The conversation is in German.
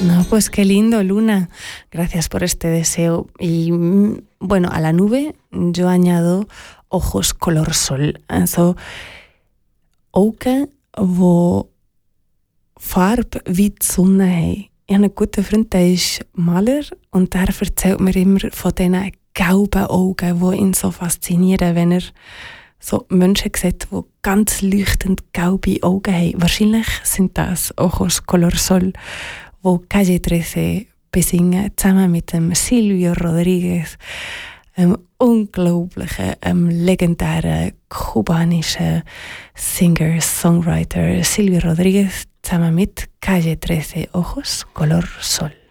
No, pues qué lindo, Luna. Gracias por este deseo. Y bueno, a la nube yo añado ojos color sol. Also Augen, wo Farbe wie die Sonne haben. Ich habe einen guten Freund, der ist Maler und der erzählt mir immer von diesen gelben Augen, die ihn so faszinieren, wenn er so Menschen sieht, die ganz leuchtend gelbe Augen haben. Wahrscheinlich sind das Ojos Color Sol, wo Calle 13 besingen, zusammen mit dem Silvio Rodríguez, einem unglaublichen, legendären kubanischen Singer, Songwriter Silvio Rodríguez, zusammen mit Calle 13, Ojos Color Sol.